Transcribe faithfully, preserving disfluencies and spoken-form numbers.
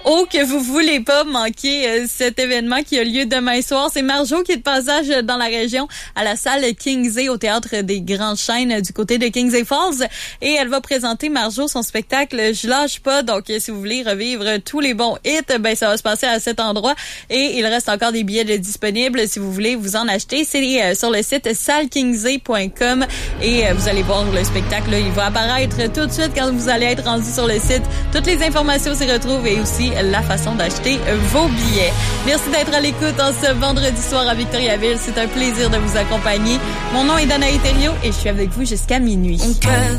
Oh, que vous voulez pas manquer euh, cet événement qui a lieu demain soir. C'est Marjo qui est de passage dans la région à la salle Kingsley au Théâtre des Grandes Chaînes du côté de Kingsley Falls. Et elle va présenter, Marjo, son spectacle Je lâche pas. Donc, si vous voulez revivre tous les bons hits, ben ça va se passer à cet endroit. Et il reste encore des billets disponibles si vous voulez vous en acheter. C'est euh, sur le site salle kingsley point com et euh, vous allez voir le spectacle. Là, il va apparaître tout de suite quand vous allez être rendu sur le site. Toutes les informations s'y retrouvent et aussi la façon d'acheter vos billets. Merci d'être à l'écoute en ce vendredi soir à Victoriaville. C'est un plaisir de vous accompagner. Mon nom est Danae Thériault et je suis avec vous jusqu'à minuit.